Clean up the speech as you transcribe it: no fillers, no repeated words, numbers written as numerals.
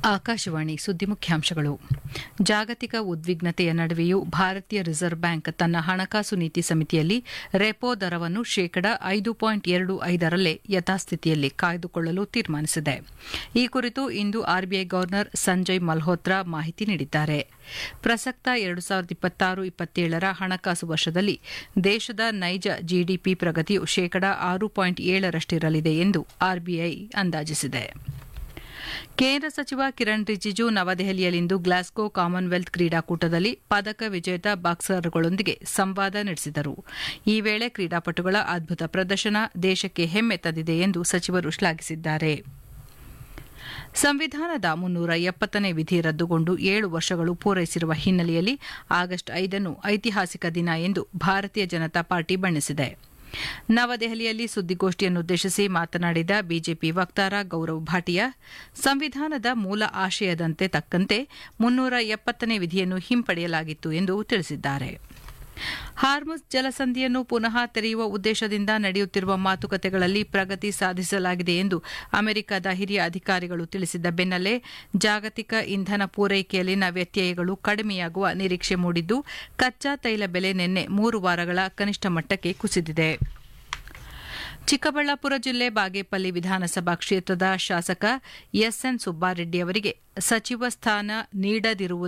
ಆಕಾಶವಾಣಿ ಸುದ್ದಿ ಮುಖ್ಯಾಂಶಗಳು. ಜಾಗತಿಕ ಉದ್ವಿಗ್ನತೆಯ ನಡುವೆಯೂ ಭಾರತೀಯ ರಿಸರ್ವ್ ಬ್ಯಾಂಕ್ ತನ್ನ ಹಣಕಾಸು ನೀತಿ ಸಮಿತಿಯಲ್ಲಿ ರೆಪೋ ದರವನ್ನು ಶೇಕಡಾ 5.25ರಲ್ಲೇ ಯಥಾಸ್ಥಿತಿಯಲ್ಲಿ ಕಾಯ್ದುಕೊಳ್ಳಲು ತೀರ್ಮಾನಿಸಿದೆ. ಈ ಕುರಿತು ಇಂದು ಆರ್ಬಿಐ ಗವರ್ನರ್ ಸಂಜಯ್ ಮಲ್ಹೋತ್ರಾ ಮಾಹಿತಿ ನೀಡಿದ್ದಾರೆ. ಪ್ರಸಕ್ತ 2026-27ರ ಹಣಕಾಸು ವರ್ಷದಲ್ಲಿ ದೇಶದ ನೈಜ ಜಿಡಿಪಿ ಪ್ರಗತಿಯು ಶೇಕಡಾ 6.7ರಷ್ಟಿರಲಿದೆ ಎಂದು ಆರ್ಬಿಐ ಅಂದಾಜಿಸಿದೆ. ಕೇಂದ್ರ ಸಚಿವ ಕಿರಣ್ ರಿಜಿಜು ನವದೆಹಲಿಯಲ್ಲಿಂದು ಗ್ಲಾಸ್ಗೋ ಕಾಮನ್ವೆಲ್ತ್ ಕ್ರೀಡಾಕೂಟದಲ್ಲಿ ಪದಕ ವಿಜೇತ ಬಾಕ್ಸರ್ಗಳೊಂದಿಗೆ ಸಂವಾದ ನಡೆಸಿದರು. ಈ ವೇಳೆ ಕ್ರೀಡಾಪಟುಗಳ ಅದ್ಭುತ ಪ್ರದರ್ಶನ ದೇಶಕ್ಕೆ ಹೆಮ್ಮೆ ತಂದಿದೆ ಎಂದು ಸಚಿವರು ಶ್ಲಾಘಿಸಿದ್ದಾರೆ. ಸಂವಿಧಾನದ 370ನೇ ವಿಧಿ ರದ್ದುಗೊಂಡು 7 ವರ್ಷಗಳು ಪೂರೈಸಿರುವ ಹಿನ್ನೆಲೆಯಲ್ಲಿ ಆಗಸ್ಟ್ 5 ಐತಿಹಾಸಿಕ ದಿನ ಎಂದು ಭಾರತೀಯ ಜನತಾ ಪಾರ್ಟಿ ಬಣ್ಣಿಸಿದೆ. ನವದೆಹಲಿಯಲ್ಲಿ ಸುದ್ದಿಗೋಷ್ಠಿಯನ್ನುದ್ದೇಶಿಸಿ ಮಾತನಾಡಿದ ಬಿಜೆಪಿ ವಕ್ತಾರ ಗೌರವ್ ಭಾಟಿಯಾ, ಸಂವಿಧಾನದ ಮೂಲ ಆಶಯದಂತೆ ತಕ್ಕಂತೆ 370ನೇ ವಿಧಿಯನ್ನು ಹಿಂಪಡೆಯಲಾಗಿತ್ತು ಎಂದು ತಿಳಿಸಿದ್ದಾರೆ. ಹಾರ್ಮುಜ್ ಜಲಸಂಧಿಯನ್ನು ಪುನಃ ತೆರೆಯುವ ಉದ್ದೇಶದಿಂದ ನಡೆಯುತ್ತಿರುವ ಮಾತುಕತೆಗಳಲ್ಲಿ ಪ್ರಗತಿ ಸಾಧಿಸಲಾಗಿದೆ ಎಂದು ಅಮೆರಿಕದ ಹಿರಿಯ ಅಧಿಕಾರಿಗಳು ತಿಳಿಸಿದ್ದ ಬೆನ್ನಲ್ಲೇ ಜಾಗತಿಕ ಇಂಧನ ಪೂರೈಕೆಯಲ್ಲಿನ ವ್ಯತ್ಯಯಗಳು ಕಡಿಮೆಯಾಗುವ ನಿರೀಕ್ಷೆ ಮೂಡಿದ್ದು, ಕಚ್ಚಾ ತೈಲ ಬೆಲೆ ನಿನ್ನೆ 3 ವಾರಗಳ ಕನಿಷ್ಠ ಮಟ್ಟಕ್ಕೆ ಕುಸಿದಿದೆ. ಚಿಕ್ಕಬಳ್ಳಾಪುರ ಜಿಲ್ಲೆ ಬಾಗೇಪಲ್ಲಿ ವಿಧಾನಸಭಾ ಕ್ಷೇತ್ರದ ಶಾಸಕ ಎಸ್ಎನ್ ಸುಬ್ಬಾರೆಡ್ಡಿ ಅವರಿಗೆ ಸಚಿವ ಸ್ಥಾನ ನೀಡದಿರುವುದು